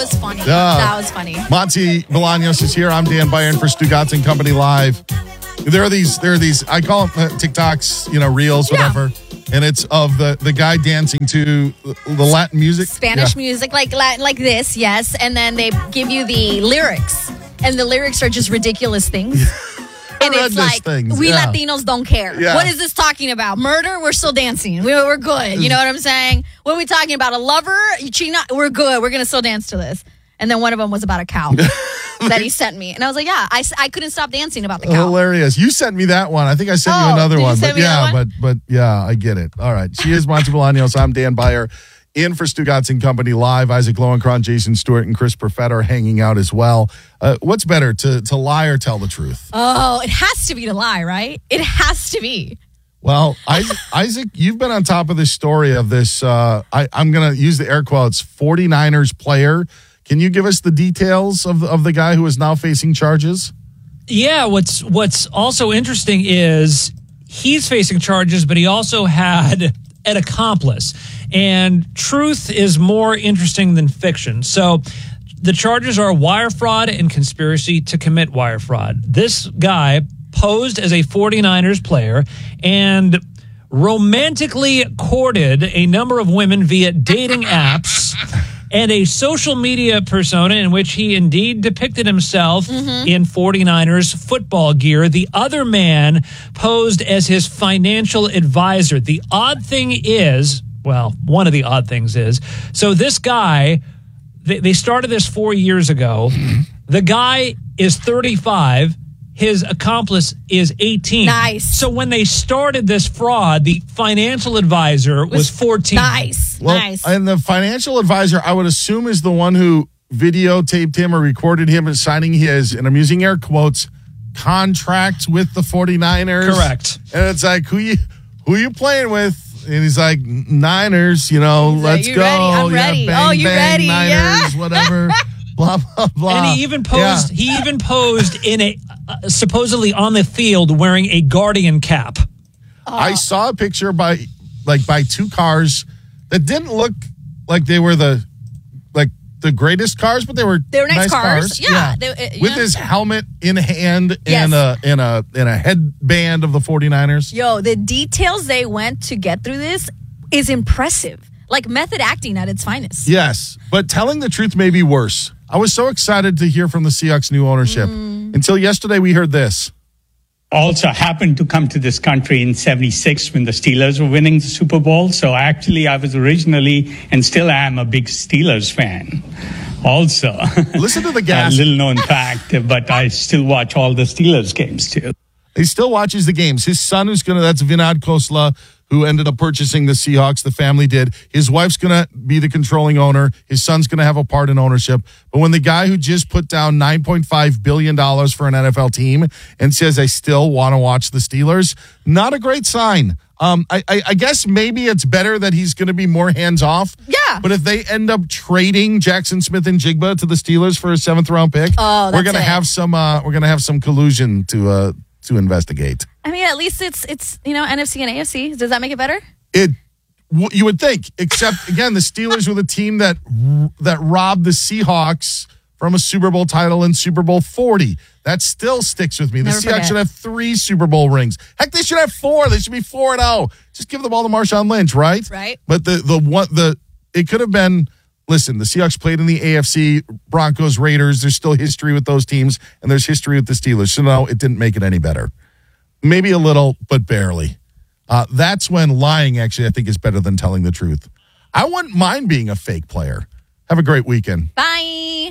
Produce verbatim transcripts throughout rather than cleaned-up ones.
was funny. Uh, that was funny. Monty Bolaños is here. I'm Dan Byron for Stugotz and Company Live. There are these, there are these, I call them uh, TikToks, you know, reels, whatever. Yeah. And it's of the, the guy dancing to the Latin music. Spanish yeah. music, like Latin, like this, yes. And then they give you the lyrics. And the lyrics are just ridiculous things. And it's like, things. we yeah. Latinos don't care. Yeah. What is this talking about? Murder? We're still dancing. We, we're good. You know what I'm saying? What are we talking about? A lover? You cheating? We're good. We're going to still dance to this. And then one of them was about a cow that he sent me. And I was like, yeah, I, I couldn't stop dancing about the cow. Hilarious. You sent me that one. I think I sent oh, you another did one. You send but me yeah, that one? but but yeah, I get it. All right. She is Monty Bolaños. I'm Dan Byer. In for Stugotz and Company Live. Isaac Lowenkron, Jason Stewart, and Chris Perfett are hanging out as well. Uh, what's better, to, to lie or tell the truth? Oh, it has to be to lie, right? It has to be. Well, Isaac, Isaac you've been on top of this story of this, uh, I, I'm going to use the air quotes, forty-niners player. Can you give us the details of the, of the guy who is now facing charges? Yeah, what's what's also interesting is he's facing charges, but he also had an accomplice. And truth is more interesting than fiction. So the charges are wire fraud and conspiracy to commit wire fraud. This guy posed as a forty-niners player and romantically courted a number of women via dating apps and a social media persona in which he indeed depicted himself mm-hmm. in forty-niners football gear. The other man posed as his financial advisor. The odd thing is, well, one of the odd things is, so this guy, they, they started this four years ago. The guy is thirty-five. His accomplice is eighteen. Nice. So when they started this fraud, the financial advisor was, was fourteen. Nice. Well, nice. And the financial advisor, I would assume, is the one who videotaped him or recorded him as signing his, and I'm using air quotes, contract with the forty-niners. Correct. And it's like, who you who you playing with? And he's like, Niners, you know, he's let's like, go. Ready? I'm yeah, ready. Bang, Oh, you bang, ready? Niners, Yeah. whatever. Blah, blah, blah. And he even posed, yeah. he even posed in a, uh, supposedly on the field wearing a Guardian cap. Oh. I saw a picture by, like, by two cars that didn't look like they were the, like, the greatest cars, but they were they were nice, nice cars. cars. Yeah, yeah. They, uh, with know. his helmet in hand yes. and a and a and a headband of the forty-niners. Yo, the details they went to get through this is impressive. Like method acting at its finest. Yes, but telling the truth may be worse. I was so excited to hear from the Seahawks' new ownership. Mm. Until yesterday, we heard this. Also happened to come to this country in seventy-six when the Steelers were winning the Super Bowl. So actually, I was originally and still am a big Steelers fan. Also, listen to the gas. A little known fact, but I still watch all the Steelers games too. He still watches the games. His son, who's going to, that's Vinod Khosla, who ended up purchasing the Seahawks. The family did. His wife's going to be the controlling owner. His son's going to have a part in ownership. But when the guy who just put down nine point five billion dollars for an N F L team and says, I still want to watch the Steelers, not a great sign. Um, I, I, I guess maybe it's better that he's going to be more hands-off. Yeah. But if they end up trading Jackson Smith and Jigba to the Steelers for a seventh-round pick, oh, we're going to have some uh, we're going to have some collusion to uh, to investigate. I mean, at least it's it's you know N F C and A F C. Does that make it better? It you would think, except again, the Steelers were the team that that robbed the Seahawks from a Super Bowl title in Super Bowl forty. That still sticks with me. The Never Seahawks forget. should have three Super Bowl rings. Heck, they should have four. They should be four and zero. Just give the ball to Marshawn Lynch, right? Right. But the the one the it could have been. Listen, the Seahawks played in the A F C, Broncos, Raiders. There's still history with those teams, and there's history with the Steelers. So no, it didn't make it any better. Maybe a little, but barely. Uh, that's when lying, actually, I think, is better than telling the truth. I wouldn't mind being a fake player. Have a great weekend. Bye.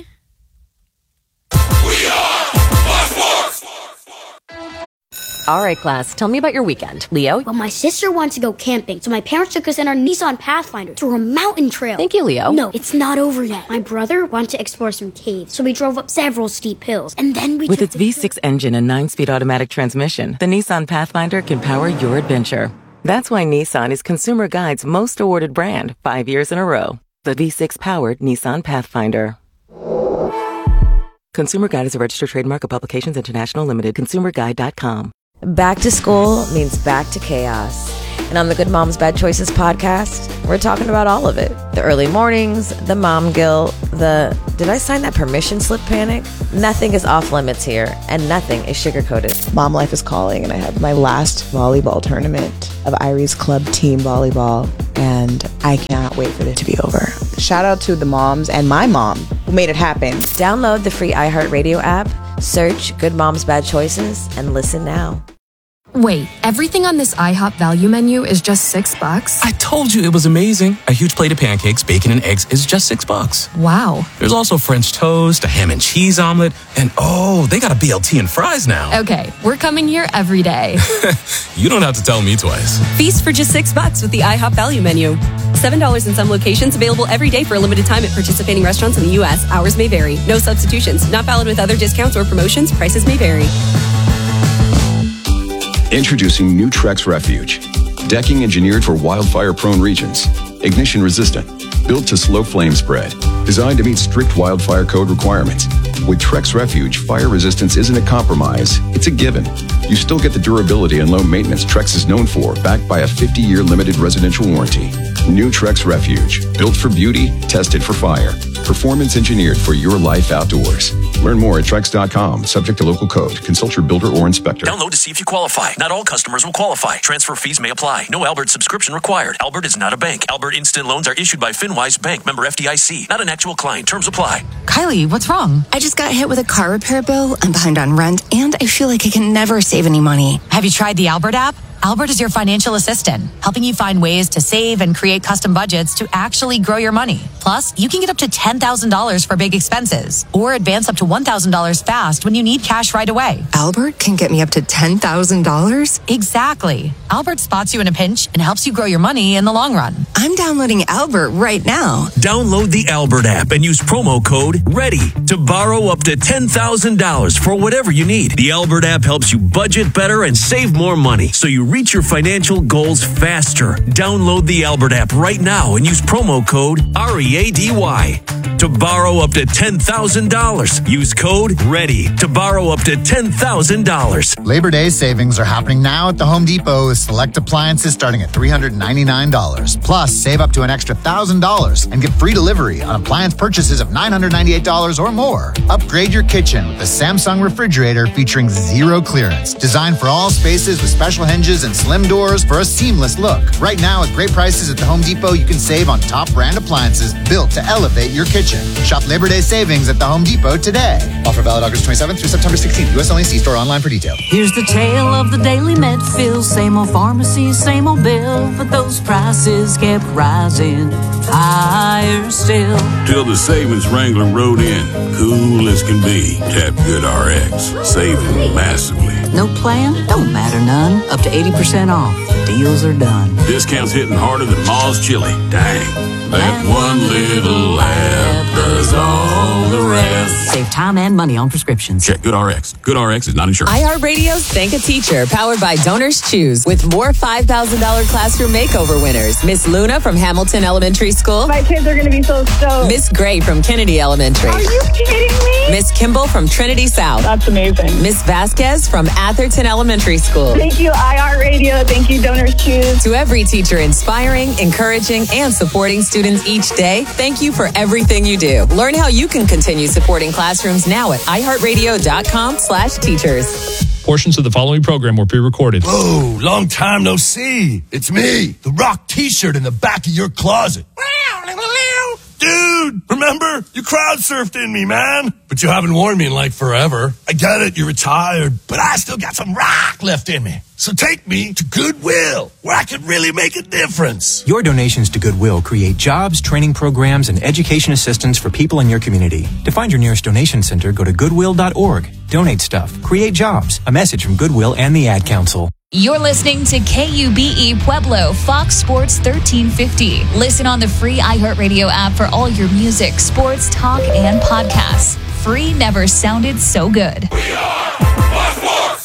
We are Fox Sports. All right, class, tell me about your weekend. Leo? Well, my sister wanted to go camping, so my parents took us in our Nissan Pathfinder to a mountain trail. Thank you, Leo. No, it's not over yet. My brother wanted to explore some caves, so we drove up several steep hills, and then we With took its V six engine and nine-speed automatic transmission, the Nissan Pathfinder can power your adventure. That's why Nissan is Consumer Guide's most awarded brand five years in a row. The V six-powered Nissan Pathfinder. Consumer Guide is a registered trademark of Publications International Limited. consumer guide dot com. Back to school means back to chaos. And on the Good Moms Bad Choices podcast, we're talking about all of it. The early mornings, the mom guilt, the did I sign that permission slip panic? Nothing is off limits here, and nothing is sugar-coated. Mom life is calling, and I have my last volleyball tournament of Irie's Club Team Volleyball, and I cannot wait for it to be over. Shout out to the moms and my mom who made it happen. Download the free iHeartRadio app, search Good Moms Bad Choices, and listen now. Wait, everything on this IHOP value menu is just six bucks? I told you it was amazing. A huge plate of pancakes, bacon, and eggs is just six bucks. Wow. There's also French toast, a ham and cheese omelet, and oh, they got a B L T and fries now. Okay, we're coming here every day. You don't have to tell me twice. Feast for just six bucks with the IHOP value menu. seven dollars in some locations, available every day for a limited time at participating restaurants in the U S. Hours may vary. No substitutions. Not valid with other discounts or promotions. Prices may vary. Introducing new Trex Refuge. Decking engineered for wildfire-prone regions. Ignition resistant. Built to slow flame spread. Designed to meet strict wildfire code requirements. With Trex Refuge, fire resistance isn't a compromise, it's a given. You still get the durability and low maintenance Trex is known for, backed by a fifty-year limited residential warranty. New Trex Refuge. Built for beauty, tested for fire. Performance engineered for your life outdoors. Learn more at Trex dot com. Subject to local code. Consult your builder or inspector. Download to see if you qualify. Not all customers will qualify. Transfer fees may apply. No Albert subscription required. Albert is not a bank. Albert Instant Loans are issued by FinWise Bank, member F D I C. Not an actual client. Terms apply. Kylie, what's wrong? I just got hit with a car repair bill. I'm behind on rent, and I feel like I can never save any money. Have you tried the Albert app? Albert is your financial assistant, helping you find ways to save and create custom budgets to actually grow your money. Plus, you can get up to ten thousand dollars for big expenses or advance up to one thousand dollars fast when you need cash right away. Albert can get me up to ten thousand dollars? Exactly. Albert spots you in a pinch and helps you grow your money in the long run. I'm downloading Albert right now. Download the Albert app and use promo code READY to borrow up to ten thousand dollars for whatever you need. The Albert app helps you budget better and save more money, so you reach your financial goals faster. Download the Albert app right now and use promo code READY to borrow up to ten thousand dollars. Use code READY to borrow up to ten thousand dollars. Labor Day savings are happening now at the Home Depot with select appliances starting at three hundred ninety-nine dollars. Plus, save up to an extra one thousand dollars and get free delivery on appliance purchases of nine hundred ninety-eight dollars or more. Upgrade your kitchen with the Samsung refrigerator featuring zero clearance. Designed for all spaces with special hinges and slim doors for a seamless look. Right now, at great prices at the Home Depot, you can save on top brand appliances built to elevate your kitchen. Shop Labor Day savings at the Home Depot today. Offer valid August twenty-seventh through September sixteenth. U S only. See store online for details. Here's the tale of the daily med fill. Same old pharmacy, same old bill, but those prices kept rising higher still. Till the savings wrangler rode in, cool as can be. Tap Good R X, saving massively. No plan? Don't matter none. Up to eighty percent off. Deals are done. Discounts hitting harder than Ma's chili. Dang. That one little app does all the rest. Save time and money on prescriptions. Check Good R X. Good R X is not insured. iHeartRadio's Thank a Teacher, powered by Donors Choose, with more five thousand dollars classroom makeover winners. Miss Luna from Hamilton Elementary School. My kids are going to be so stoked. Miss Gray from Kennedy Elementary. Are you kidding me? Miss Kimball from Trinity South. That's amazing. Miss Vasquez from Atherton Elementary School. Thank you, iHeartRadio. Thank you, Donors Choose. To every teacher inspiring, encouraging, and supporting students each day, thank you for everything you do. Learn how you can continue supporting classrooms now at iHeartRadio.com slash teachers. Portions of the following program were pre-recorded. Whoa, long time no see. It's me, the Rock t-shirt in the back of your closet. Dude, remember? You crowd surfed in me, man. But you haven't worn me in like forever. I get it, you're retired, but I still got some rock left in me. So take me to Goodwill, where I can really make a difference. Your donations to Goodwill create jobs, training programs, and education assistance for people in your community. To find your nearest donation center, go to goodwill dot org. Donate stuff. Create jobs. A message from Goodwill and the Ad Council. You're listening to K U B E Pueblo, Fox Sports thirteen fifty. Listen on the free iHeartRadio app for all your music, sports, talk, and podcasts. Free never sounded so good. We are Fox Sports. And here's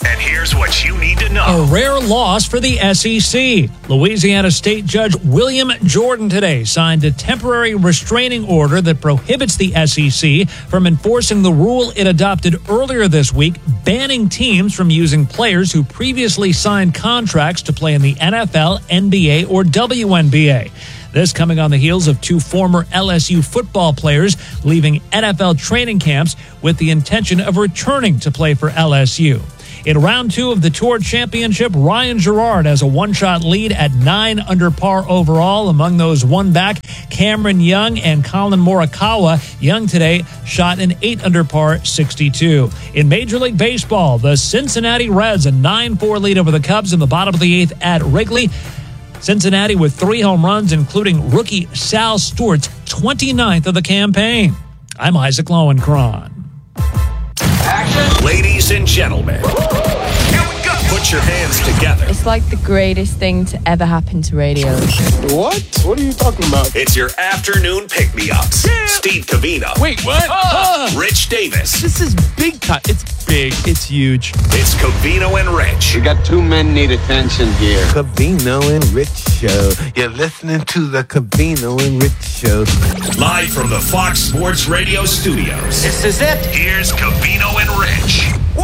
Here's what you need to know. A rare loss for the S E C. Louisiana State Judge William Jordan today signed a temporary restraining order that prohibits the S E C from enforcing the rule it adopted earlier this week, banning teams from using players who previously signed contracts to play in the N F L, N B A, or W N B A. This coming on the heels of two former L S U football players leaving N F L training camps with the intention of returning to play for L S U. In round two of the Tour Championship, Ryan Gerard has a one-shot lead at nine under par overall. Among those one back, Cameron Young and Colin Morikawa. Young today shot an eight under par sixty-two. In Major League Baseball, the Cincinnati Reds a nine four lead over the Cubs in the bottom of the eighth at Wrigley. Cincinnati with three home runs, including rookie Sal Stewart's twenty-ninth of the campaign. I'm Isaac Lowenkron. Action. Ladies and gentlemen, here we go. Put your hands together. It's like the greatest thing to ever happen to radio. What? What are you talking about? It's your afternoon pick-me-ups. Yeah. Steve Covino. Wait, what? Uh, Rich Davis. This is big time. It's big. It's huge. It's Covino and Rich. We got two men need attention here. Covino and Rich Show. You're listening to the Covino and Rich Show. Live from the Fox Sports Radio studios. This is it. Here's Covino and Rich.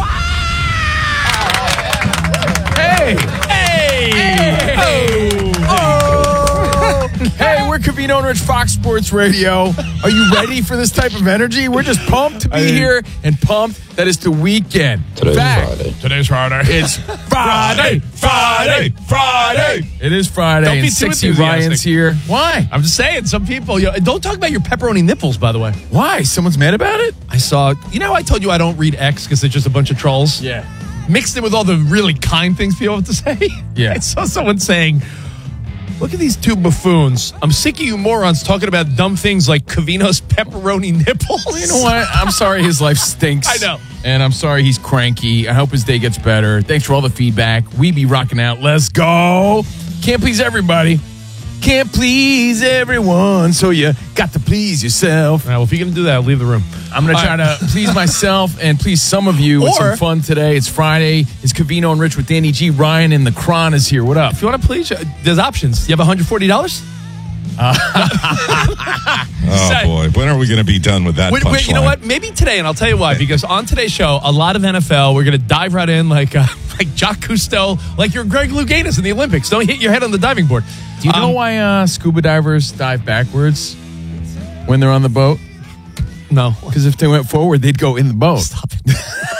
Hey! Hey! Hey! Oh! Hey, we're Covino and Rich, Fox Sports Radio. Are you ready for this type of energy? We're just pumped to be here and pumped that it's the weekend. Today's Fact, Friday. Today's Friday. It's Friday, Friday, Friday. It is Friday. Don't be and too Sexy enthusiastic. Ryan's here. Why? I'm just saying, some people, you know, don't talk about your pepperoni nipples, by the way. Why? Someone's mad about it? I saw, you know, I told you I don't read X because it's just a bunch of trolls. Yeah. Mixed it with all the really kind things people have to say. Yeah. I saw someone saying, look at these two buffoons. I'm sick of you morons talking about dumb things like Covino's pepperoni nipples. Well, you know what? I'm sorry his life stinks. I know. And I'm sorry he's cranky. I hope his day gets better. Thanks for all the feedback. We be rocking out. Let's go. Can't please everybody. Can't please everyone. So you got to please yourself. All right, well, if you're going to do that, I'll leave the room. I'm going to try to please myself and please some of you with Or- some fun today. It's Friday. It's Covino and Rich with Danny G. Ryan and the Cron is here. What up? If you want to please, uh, there's options. You have one hundred forty dollars? Oh, boy. When are we going to be done with that Wait, wait, you know punchline? what? Maybe today, and I'll tell you why. Because on today's show, a lot of N F L, we're going to dive right in like uh, like Jacques Cousteau, like you're Greg Louganis in the Olympics. Don't hit your head on the diving board. Do you know Um, why uh, scuba divers dive backwards when they're on the boat? No. Because if they went forward, they'd go in the boat. Stop it.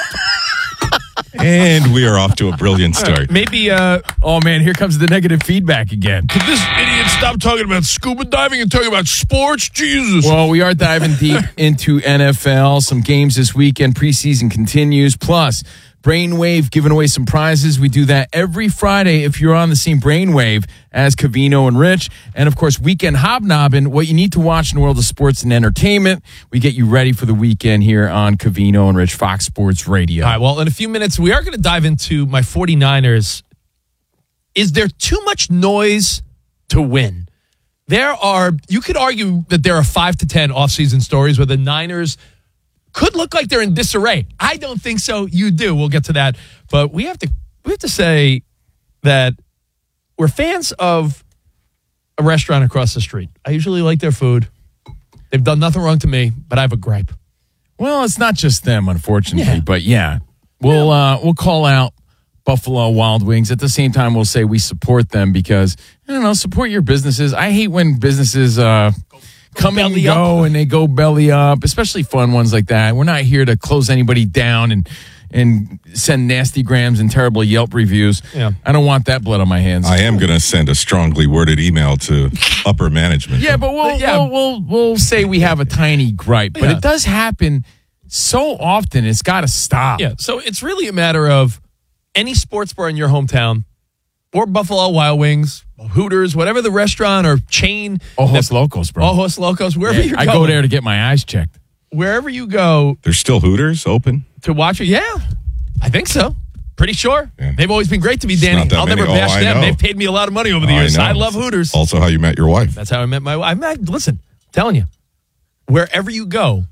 And we are off to a brilliant start. Maybe, uh, oh man, here comes the negative feedback again. Could this idiot stop talking about scuba diving and talking about sports? Jesus. Well, we are diving deep into N F L. Some games this weekend. Preseason continues. Plus, Brainwave giving away some prizes. We do that every Friday if you're on the same Brainwave as Covino and Rich. And, of course, Weekend Hobnobbing, what you need to watch in the world of sports and entertainment. We get you ready for the weekend here on Covino and Rich, Fox Sports Radio. All right, well, in a few minutes, we are going to dive into my 49ers. Is there too much noise to win? There are, you could argue that there are five to ten offseason stories where the Niners could look like they're in disarray. I don't think so. You do. We'll get to that. But we have to we have to say that we're fans of a restaurant across the street. I usually like their food. They've done nothing wrong to me, but I have a gripe. Well, it's not just them, unfortunately, Yeah. but yeah, we'll uh, we'll call out Buffalo Wild Wings. At the same time, we'll say we support them because I don't know, support your businesses. I hate when businesses uh, come and go and they go belly up, especially fun ones like that. We're not here to close anybody down and and send nasty grams and terrible Yelp reviews. Yeah. I don't want that blood on my hands. I am going to send a strongly worded email to upper management. Yeah, but we'll, Yeah. we'll we'll we'll say we have a tiny gripe, but Yeah. it does happen so often. It's got to stop. Yeah, so it's really a matter of any sports bar in your hometown or Buffalo Wild Wings, Hooters, whatever the restaurant or chain. Ojos Locos, bro. Ojos Locos, wherever Yeah, you're I going. go there to get my eyes checked. Wherever you go There's still Hooters open? to watch it. Yeah, I think so. Pretty sure. They've always been great to me, Danny. not that I'll never many. Oh, bash I them. know. They've paid me a lot of money over the I years. know. I love Hooters. Also how you met your wife. That's how I met my wife. I'm not, listen, I'm telling you, wherever you go,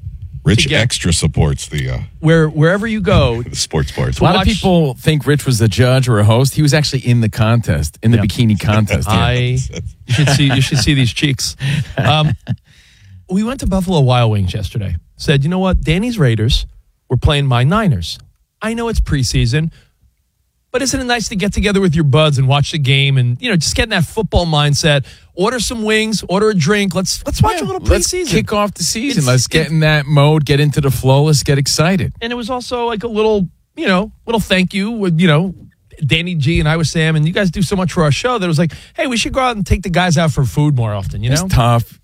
Rich Extra supports the uh, where wherever you go, the sports bars. A lot of people think Rich was the judge or a host. He was actually in the contest, in the Yeah. bikini contest. here. I you should see you should see these cheeks. Um, we went to Buffalo Wild Wings yesterday. Said, you know what? Danny's Raiders were playing my Niners. I know it's preseason, but isn't it nice to get together with your buds and watch the game and, you know, just get in that football mindset. Order some wings, order a drink. Let's let's watch Yeah, a little let's preseason. kick off the season. It's- let's get in that mode, get into the flow. Let's get excited. And it was also like a little, you know, little thank you with, you know, Danny G and I with Sam, and you guys do so much for our show that it was like, hey, we should go out and take the guys out for food more often, you know? It's tough.